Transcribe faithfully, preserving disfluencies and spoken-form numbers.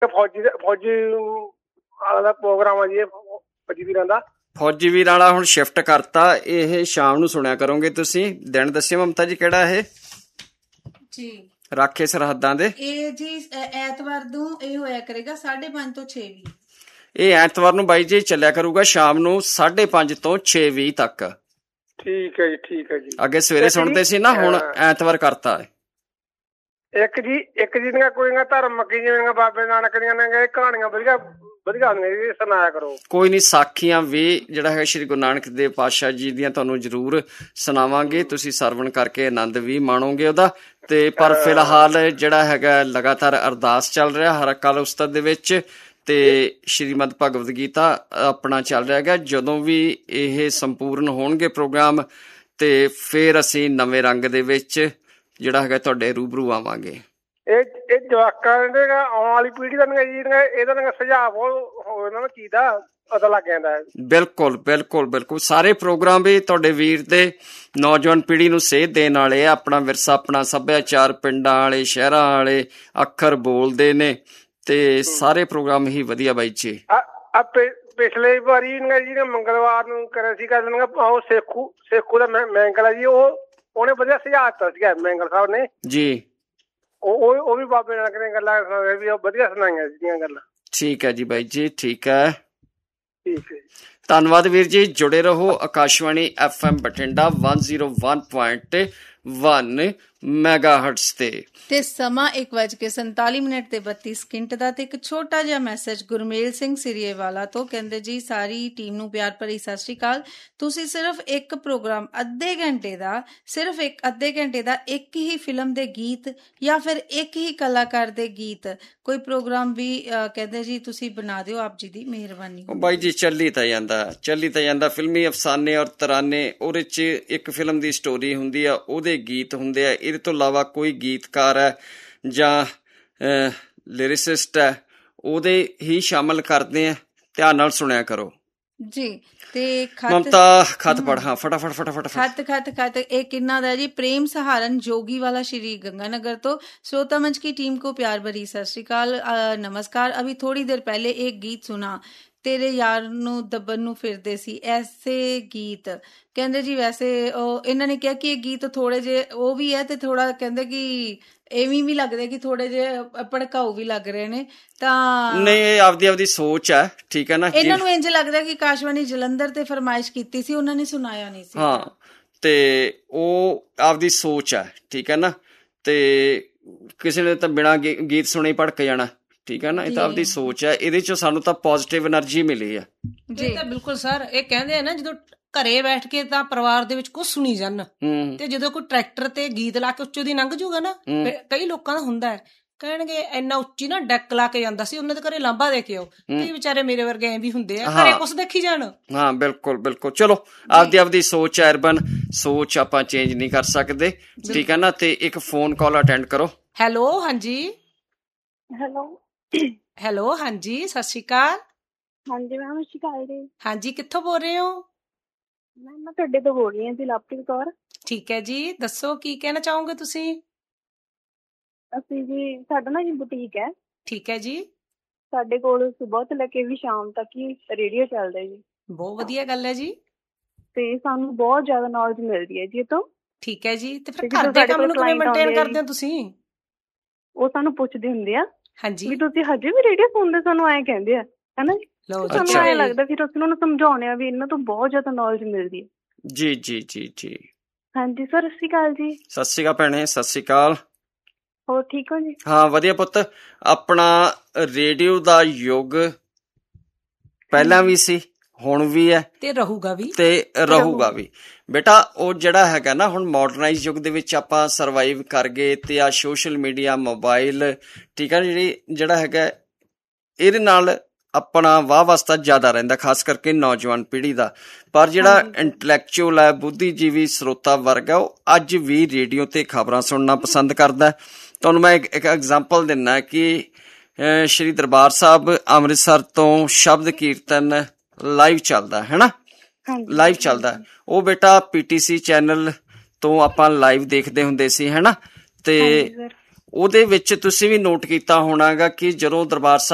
ਫੌਜੀ ਫੌਜੀ ਦਾ ਪ੍ਰੋਗਰਾਮ ਆ ਜੀ, ਫੌਜੀ ਵੀਰਾਂ ਦਾ। ਫੌਜੀ ਵੀਰਾਂ ਵਾਲਾ ਹੁਣ ਸ਼ਿਫਟ ਕਰਤਾ, ਇਹ ਸ਼ਾਮ ਨੂੰ ਸੁਣਿਆ ਕਰੋਗੇ ਤੁਸੀਂ। ਦਿਨ ਦੱਸਿਓ ਮਮਤਾ ਜੀ ਕਿਹੜਾ ਇਹ ਜੀ? ਰਾਖੇ ਸਰਹੱਦਾਂ ਦੇ। ਇਹ ਜੀ ਐਤਵਾਰ ਨੂੰ ਇਹ ਹੋਇਆ ਕਰੇਗਾ ਸਾਢੇ ਪੰਜ ਤੋਂ ਛੇ ਵੀਹ। ਇਹ ਐਤਵਾਰ ਨੂੰ ਬਾਈ ਜੀ ਚੱਲਿਆ ਕਰੂਗਾ ਸ਼ਾਮ ਨੂੰ ਸਾਢੇ ਪੰਜ ਤੋਂ ਛੇ ਵੀਹ ਤੱਕ। ਠੀਕ ਹੈ ਜੀ, ਠੀਕ ਹੈ ਜੀ। ਅੱਗੇ ਸਵੇਰੇ ਸੁਣਦੇ ਸੀ ਨਾ, ਹੁਣ ਐਤਵਾਰ ਕਰਤਾ ਹੈ। ਇੱਕ ਜੀ ਇੱਕ ਜੀ ਦੀਆਂ ਕੋਈ ਧਾਰਮਿਕ ਜਿਵੇਂ ਬਾਬੇ ਨਾਨਕ ਦੀਆਂ ਨੇ ਕਹਾਣੀਆਂ ਵਧੀਆ ਵਧੀਆ ਹੁੰਦੀਆਂ, ਸੁਣਾਇਆ ਕਰੋ। ਕੋਈ ਨੀ, ਸਾਖੀਆਂ ਵੀ ਜਿਹੜਾ ਹੈ ਸ਼੍ਰੀ ਗੁਰੂ ਨਾਨਕ ਦੇਵ ਪਾਤਸ਼ਾਹ ਜੀ ਦੀਆਂ ਤੁਹਾਨੂੰ ਜ਼ਰੂਰ ਸੁਣਾਵਾਂਗੇ, ਤੁਸੀਂ ਸਰਵਣ ਕਰਕੇ ਆਨੰਦ ਵੀ ਮਾਣੋਗੇ ਉਹਦਾ। ਤੇ ਪਰ ਫਿਲਹਾਲ ਜਿਹੜਾ ਹੈਗਾ ਲਗਾਤਾਰ ਅਰਦਾਸ ਚੱਲ ਰਿਹਾ ਹਰ ਅਕਾਲ ਉਸਤਤ ਦੇ ਵਿੱਚ, ਤੇ ਸ਼੍ਰੀਮਦ ਭਗਵਦ ਗੀਤਾ ਆਪਣਾ ਚੱਲ ਰਿਹਾ ਹੈਗਾ। ਜਦੋਂ ਵੀ ਇਹ ਸੰਪੂਰਨ ਹੋਣਗੇ ਪ੍ਰੋਗਰਾਮ ਤੇ ਫਿਰ ਅਸੀਂ ਨਵੇਂ ਰੰਗ ਦੇ ਵਿੱਚ ਜਿਹੜਾ ਹੈਗਾ ਤੁਹਾਡੇ ਰੂਬਰੂ ਆਵਾਂਗੇ। ਇਹ ਇਹ ਜਵਾਕਾਂ ਦੇ ਆਉਣ ਵਾਲੀ ਪੀੜ੍ਹੀ ਦਾ ਜੀ ਇਹਦਾ ਸੁਝਾਅ ਇਹਨਾਂ ਨੂੰ ਚੀਜ਼ ਦਾ ਪਤਾ ਲੱਗ ਜਾਂਦਾ ਹੈ। ਬਿਲਕੁਲ ਬਿਲਕੁਲ ਬਿਲਕੁਲ ਸਾਰੇ ਪ੍ਰੋਗਰਾਮ ਵੀ ਤੁਹਾਡੇ ਵੀਰ ਦੇ ਨੌਜਵਾਨ ਪੀੜ੍ਹੀ ਨੂੰ ਸੇਧ ਦੇਣ ਵਾਲੇ ਆ। ਆਪਣਾ ਵਿਰਸਾ, ਆਪਣਾ ਸੱਭਿਆਚਾਰ, ਪਿੰਡਾਂ ਵਾਲੇ ਸ਼ਹਿਰਾਂ ਵਾਲੇ ਅੱਖਰ ਬੋਲਦੇ ਨੇ ਤੇ ਸਾਰੇ ਪ੍ਰੋਗਰਾਮ ਹੀ ਵਧੀਆ ਬਾਈ ਜੀ। ਪਿਛਲੇ ਵਾਰੀ ਜੀ ਮੰਗਲਵਾਰ ਨੂੰ ਕਰਿਆ ਸੀਗਾ ਉਹ ਸੇਖੂ ਸੇਖੂ ਦਾ ਮੈਂਗਲ ਆ ਜੀ, ਉਹ ਉਹਨੇ ਵਧੀਆ ਸੁਝਾਅ ਦਿੱਤਾ ਸੀਗਾ ਮੈਂਗਲ ਸਾਹਿਬ ਨੇ ਜੀ। ਉਹ ਉਹ ਵੀ ਬਾਬੇ ਨਾਨਕ ਦੀਆਂ ਗੱਲਾਂ ਵੀ ਉਹ ਵਧੀਆ ਸੁਣਾਈਆਂ ਸੀਗੀਆਂ ਗੱਲਾਂ। ਠੀਕ ਹੈ ਜੀ ਬਾਈ ਜੀ, ਠੀਕ ਹੈ ਠੀਕ ਹੈ। ਧੰਨਵਾਦ ਵੀਰ ਜੀ, ਜੁੜੇ ਰਹੋ ਆਕਾਸ਼ਵਾਣੀ ਐਫ ਐਮ ਬਠਿੰਡਾ ਇੱਕ ਸੌ ਇੱਕ ਪੁਆਇੰਟ ਇੱਕ ਮੈਗਾਹਰਟਜ਼ ਤੇ। ਤੇ ਸਮਾਂ ਇੱਕ ਵੱਜ ਕੇ ਸੰਤਾਲੀ ਮਿੰਟ ਤੇ ਬੱਤੀ ਸਕਿੰਟ ਦਾ। ਤੇ ਇੱਕ ਛੋਟਾ ਜਿਹਾ ਮੈਸੇਜ ਗੁਰਮੇਲ ਸਿੰਘ ਸਿਰੀਏਵਾਲਾ ਤੋਂ, ਕਹਿੰਦੇ ਜੀ ਸਾਰੀ ਟੀਮ ਨੂੰ ਪਿਆਰ ਭਰੀ ਸਤਿ ਸ਼੍ਰੀ ਅਕਾਲ। ਤੁਸੀਂ ਸਿਰਫ ਇੱਕ ਪ੍ਰੋਗਰਾਮ ਅੱਧੇ ਘੰਟੇ ਦਾ ਸਿਰਫ ਇੱਕ ਅੱਧੇ ਘੰਟੇ ਦਾ ਇੱਕ ਹੀ ਫਿਲਮ ਦੇ ਗੀਤ ਜਾਂ ਫਿਰ ਇੱਕ ਹੀ ਕਲਾਕਾਰ ਦੇ ਗੀਤ ਕੋਈ ਪ੍ਰੋਗਰਾਮ ਵੀ ਕਹਿੰਦੇ ਜੀ ਤੁਸੀਂ ਬਣਾ ਦਿਓ, ਆਪ ਜੀ ਦੀ ਮਿਹਰਬਾਨੀ। ਬਾਈ ਜੀ ਚੱਲੀ ਤਾਂ ਜਾਂਦਾ ਚੱਲੀ ਤਾਂ ਜਾਂਦਾ ਫਿਲਮੀ ਅਫਸਾਨੇ ਔਰ ਤਰਾਨੇ, ਉਹਦੇ ਚ ਇੱਕ ਫਿਲਮ ਦੀ ਸਟੋਰੀ ਹੁੰਦੀ ਆ, ਉਹਦੇ ਗੀਤ ਹੁੰਦੇ ਆ। ਇਹਦੇ ਤੋਂ ਇਲਾਵਾ ਕੋਈ ਗੀਤਕਾਰ ਹੈ ਜਾਂ ਲਿਰਿਸਿਸਟ ਹੈ ਉਹਦੇ ਹੀ ਸ਼ਾਮਲ ਕਰਦੇ ਆ। ਧਿਆਨ ਨਾਲ ਸੁਣਿਆ ਕਰੋ ਜੀ। ਤੇ ਮਮਤਾ ਖਤ ਪੜ, ਹਾਂ ਫਟਾਫਟ ਫਟਾਫਟ ਖਤ ਖਤ ਖਤ ਇਹ ਕਿੰਨਾ ਦਾ ਜੀ? ਪ੍ਰੇਮ ਸਹਾਰਨ ਜੋਗੀ ਵਾਲਾ श्री गंगानगर तो। श्रोता मंच की टीम को प्यार भरी सत श्री अकाल, नमस्कार। अभी थोड़ी देर पहले एक गीत सुना, तेरे यार ਨੂੰ ਦੱਬਣ ਨੂੰ ਫਿਰਦੇ ਸੀ, ਐਸੇ ਗੀਤ ਕਹਿੰਦੇ ਜੀ। ਵੈਸੇ ਉਹ ਇਹਨਾਂ ਨੇ ਕਿਹਾ ਕਿ ਇਹ ਗੀਤ ਥੋੜੇ ਜਿਹੇ ਉਹ ਵੀ ਹੈ ਤੇ ਥੋੜਾ ਕਹਿੰਦੇ ਕਿ ਐਵੇਂ ਵੀ ਲੱਗਦਾ ਕਿ ਥੋੜੇ ਜਿਹੇ ਭੜਕਾਊ ਵੀ ਲੱਗ ਰਹੇ ਨੇ। ਤਾਂ ਨਹੀਂ, ਇਹ ਆਪਦੀ ਆਪਦੀ ਸੋਚ ਹੈ, ਠੀਕ ਹੈ ਨਾ। ਇਹਨਾਂ ਨੂੰ ਇੰਝ ਲੱਗਦਾ ਕਿ ਆਕਾਸ਼ਵਾਣੀ ਜਲੰਧਰ ਤੇ ਫਰਮਾਇਸ਼ ਕੀਤੀ ਸੀ, ਉਹਨਾਂ ਨੇ ਸੁਣਾਇਆ ਨਹੀਂ ਸੀ। ਹਾਂ, ਤੇ ਉਹ ਆਪਦੀ ਸੋਚ ਹੈ, ਠੀਕ ਹੈ ਨਾ। ਤੇ ਕਿਸੇ ਨੇ ਤਾਂ ਬਿਨਾਂ ਗੀਤ ਸੁਣੇ ਭੜਕ ਜਾਣਾ, ਠੀਕ ਹੈ ਨਾ। ਇਹ ਤਾਂ ਆਪਦੀ ਸੋਚ ਹੈ, ਇਹਦੇ ਚੋਂ ਸਾਨੂੰ ਤਾਂ ਪੋਜ਼ਿਟਿਵ ਐਨਰਜੀ ਮਿਲੀ ਆ ਜੀ। ਤਾਂ ਬਿਲਕੁਲ ਸਰ, ਇਹ ਕਹਿੰਦੇ ਆ ਨਾ ਜਦੋਂ ਘਰੇ ਬੈਠ ਕੇ ਤਾਂ ਪਰਿਵਾਰ ਦੇ ਵਿੱਚ ਕੁਝ ਸੁਣੀ ਜਾਣ ਤੇ ਜਦੋਂ ਕੋਈ ਟਰੈਕਟਰ ਤੇ ਗੀਤ ਲਾ ਕੇ ਉੱਚੋ ਦੀ ਲੰਘ ਜੂਗਾ ਨਾ, ਕਈ ਲੋਕਾਂ ਦਾ ਹੁੰਦਾ ਹੈ ਕਹਿਣਗੇ ਇੰਨਾ ਉੱਚੀ ਨਾ ਡੈਕ ਲਾ ਕੇ ਜਾਂਦਾ ਸੀ, ਉਹਨਾਂ ਦੇ ਘਰੇ ਲਾਂਭਾ ਦੇ ਕੇ ਆਓ। ਕਈ ਵਿਚਾਰੇ ਮੇਰੇ ਵਰਗੇ ਐਂ ਵੀ ਹੁੰਦੇ ਆ, ਘਰੇ ਕੁਛ ਦੇਖੀ ਜਾਣ। ਹਾਂ ਬਿਲਕੁਲ ਬਿਲਕੁਲ। ਚਲੋ ਆਪਦੀ ਆਪਦੀ ਸੋਚ ਹੈ, ਅਰਬਨ ਸੋਚ ਆਪਾਂ ਚੇਂਜ ਨਹੀਂ ਕਰ ਸਕਦੇ, ਠੀਕ ਹੈ ਨਾ। ਤੇ ਇੱਕ ਫੋਨ ਕਾਲ ਅਟੈਂਡ ਕਰੋ। ਹੈਲੋ, ਹਾਂਜੀ। ਹੈਲੋ ਹੈਲੋ, ਹਾਂਜੀ ਸਤਿ ਸ਼੍ਰੀ ਅਕਾਲ। ਹਾਂਜੀ ਮੈਮ, ਸਤਿ ਸ਼੍ਰੀ ਅਕਾਲ ਜੀ। ਹਾਂਜੀ, ਕਿੱਥੋਂ ਬੋਲ ਰਹੇ ਹੋ? ਮੈਮ ਮੈਂ ਤੁਹਾਡੇ ਤੋਂ ਬੋਲ ਰਹੀ ਹਾਂ ਜੀ, ਲਵਪ੍ਰੀਤ ਕੌਰ। ਠੀਕ ਹੈ ਜੀ, ਦੱਸੋ ਕੀ ਕਹਿਣਾ ਚਾਹੋਗੇ ਤੁਸੀਂ? ਅਸੀਂ ਜੀ, ਸਾਡਾ ਨਾ ਜੀ ਬੁਟੀਕ ਹੈ। ਠੀਕ ਹੈ ਜੀ। ਸਾਡੇ ਕੋਲ ਸੁਬਾਹ ਤੋਂ ਲੈ ਕੇ ਵੀ ਸ਼ਾਮ ਤੱਕ ਹੀ ਰੇਡੀਓ ਚੱਲਦਾ ਜੀ। ਬਹੁਤ ਵਧੀਆ ਗੱਲ ਹੈ ਜੀ। ਤੇ ਸਾਨੂੰ ਬਹੁਤ ਜ਼ਿਆਦਾ ਨੌਲੇਜ ਮਿਲਦੀ ਹੈ ਜੀ ਇਹ ਤੋਂ। ਠੀਕ ਹੈ ਜੀ। ਤੇ ਫਿਰ ਘਰ ਦੇ ਕੰਮ ਨੂੰ ਕਿਵੇਂ ਮੇਨਟੇਨ ਕਰਦੇ ਹੋ ਤੁਸੀਂ? ਉਹ ਸਾਨੂੰ ਪੁੱਛਦੇ ਹੁੰਦੇ ਆ ਹਾਂਜੀ ਵੀ ਤੁਸੀਂ ਹਜੇ ਵੀ ਰੇਡੀਓ ਸੁਣਦੇ, ਸਾਨੂੰ ਐਂ ਕਹਿੰਦੇ ਆ, ਹਨਾ ਜੀ। ਸਾਨੂੰ ਐਂ ਲੱਗਦਾ ਫਿਰ ਅਸੀਂ ਉਹਨਾਂ ਨੂੰ ਸਮਝਾਉਂਦੇ ਆ ਵੀ ਇਹਨਾਂ ਤੋਂ ਬਹੁਤ ਜ਼ਿਆਦਾ ਨੌਲੇਜ ਮਿਲਦੀ ਹੈ। ਜੀ ਜੀ ਜੀ ਜੀ। ਹਾਂਜੀ ਸਰ, ਸਤਿ ਸ਼੍ਰੀ ਅਕਾਲ ਜੀ। ਸਤਿ ਸ਼੍ਰੀ ਅਕਾਲ ਭੈਣੇ, ਸਤਿ ਸ਼੍ਰੀ ਅਕਾਲ। ਹੋਰ ਠੀਕ ਹੋ ਜੀ? ਹਾਂ ਵਧੀਆ ਪੁੱਤ। ਆਪਣਾ ਰੇਡੀਓ ਦਾ ਯੁੱਗ ਪਹਿਲਾਂ ਵੀ ਸੀ, ਹੁਣ ਵੀ ਹੈ ਤੇ ਰਹੂਗਾ ਵੀ ਤੇ ਰਹੂਗਾ ਵੀ ਬੇਟਾ। ਉਹ ਜਿਹੜਾ ਹੈਗਾ ਨਾ ਹੁਣ ਮਾਡਰਨਾਈਜ਼ ਯੁੱਗ ਦੇ ਵਿੱਚ ਆਪਾਂ ਸਰਵਾਈਵ ਕਰ ਗਏ ਤੇ ਆ ਸੋਸ਼ਲ ਮੀਡੀਆ, ਮੋਬਾਈਲ, ਠੀਕ ਹੈ, ਜਿਹੜੀ ਜਿਹੜਾ ਹੈਗਾ ਇਹਦੇ ਨਾਲ ਆਪਣਾ ਵਾਹ ਵਾਸਤਾ ਜ਼ਿਆਦਾ ਰਹਿੰਦਾ, ਖਾਸ ਕਰਕੇ ਨੌਜਵਾਨ ਪੀੜ੍ਹੀ ਦਾ। ਪਰ ਜਿਹੜਾ ਇੰਟਲੈਕਚੁਅਲ ਹੈ, ਬੁੱਧੀਜੀਵੀ ਸਰੋਤਾ ਵਰਗ ਹੈ, ਉਹ ਅੱਜ ਵੀ ਰੇਡੀਓ ਤੇ ਖਬਰਾਂ ਸੁਣਨਾ ਪਸੰਦ ਕਰਦਾ। ਤੁਹਾਨੂੰ ਮੈਂ ਇੱਕ ਐਗਜ਼ਾਮਪਲ ਦਿੰਦਾ ਕਿ ਸ਼੍ਰੀ ਦਰਬਾਰ ਸਾਹਿਬ ਅੰਮ੍ਰਿਤਸਰ ਤੋਂ ਸ਼ਬਦ ਕੀਰਤਨ ਲਾਈਵ ਚੱਲਦਾ ਹੈ ਨਾ, ਲਾਈਵ ਚੱਲਦਾ। ਉਹ ਬੇਟਾ ਪੀਟੀਸੀ ਚੈਨਲ ਤੋਂ ਆਪਾਂ ਲਾਈਵ ਦੇਖਦੇ ਹੁੰਦੇ ਸੀ, ਹੈ ਨਾ। ਤੇ ਉਹਦੇ ਵਿੱਚ ਤੁਸੀਂ ਵੀ ਨੋਟ ਕੀਤਾ ਹੋਣਾਗਾ ਕਿ ਜਦੋਂ ਦਰਬਾਰ ਸਾਹਿਬ